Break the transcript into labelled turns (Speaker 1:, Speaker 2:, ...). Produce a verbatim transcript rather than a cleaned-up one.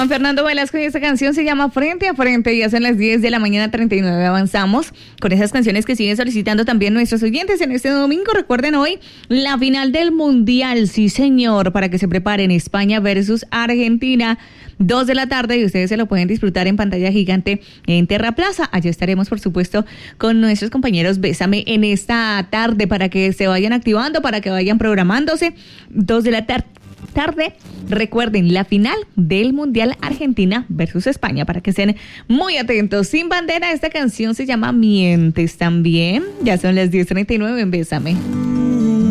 Speaker 1: Juan Fernando Velasco y esta canción se llama Frente a Frente. Ya son las diez de la mañana, treinta y nueve. Avanzamos con esas canciones que siguen solicitando también nuestros oyentes en este domingo. Recuerden hoy la final del Mundial, sí señor, para que se preparen. España versus Argentina, dos de la tarde, y ustedes se lo pueden disfrutar en pantalla gigante en Terra Plaza. Allá estaremos, por supuesto, con nuestros compañeros Bésame en esta tarde para que se vayan activando, para que vayan programándose. Dos de la tarde. tarde, recuerden la final del Mundial Argentina versus España, para que estén muy atentos. Sin Bandera, esta canción se llama Mientes también. Ya son las diez treinta y nueve en Bésame.